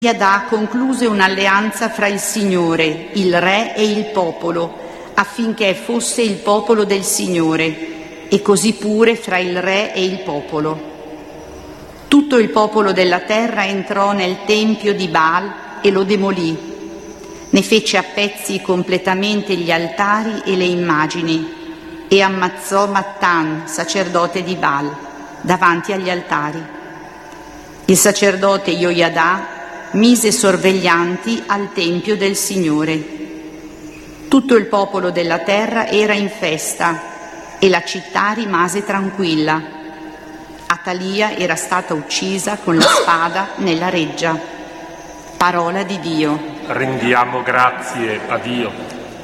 Yoiada concluse un'alleanza fra il Signore, il Re e il popolo, affinché fosse il popolo del Signore, e così pure fra il Re e il popolo. Tutto il popolo della terra entrò nel tempio di Baal e lo demolì. Ne fece a pezzi completamente gli altari e le immagini e ammazzò Mattan, sacerdote di Baal, davanti agli altari. Il sacerdote Yoiada mise sorveglianti al tempio del Signore. Tutto il popolo della terra era in festa e la città rimase tranquilla. Atalia era stata uccisa con la spada nella reggia. Parola di Dio. Rendiamo grazie a Dio.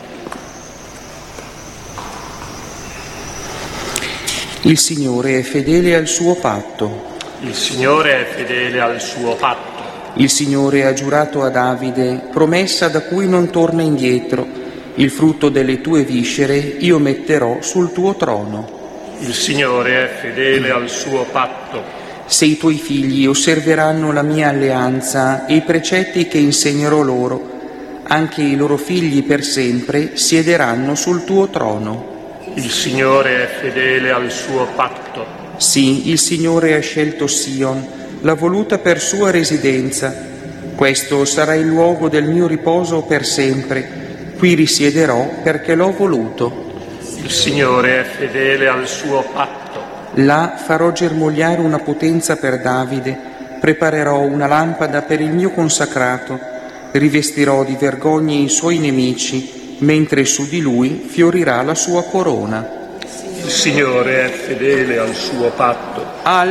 Il Signore è fedele al suo patto. Il Signore è fedele al suo patto. Il Signore ha giurato a Davide, promessa da cui non torna indietro: il frutto delle tue viscere io metterò sul tuo trono. Il Signore è fedele al suo patto. Se i tuoi figli osserveranno la mia alleanza e i precetti che insegnerò loro, anche i loro figli per sempre siederanno sul tuo trono. Il Signore è fedele al suo patto. Sì, il Signore ha scelto Sion, l'ha voluta per sua residenza. Questo sarà il luogo del mio riposo per sempre. Qui risiederò perché l'ho voluto. Il Signore è fedele al suo patto. Là farò germogliare una potenza per Davide, preparerò una lampada per il mio consacrato, rivestirò di vergogna i suoi nemici, mentre su di lui fiorirà la sua corona. Il Signore è fedele al suo patto.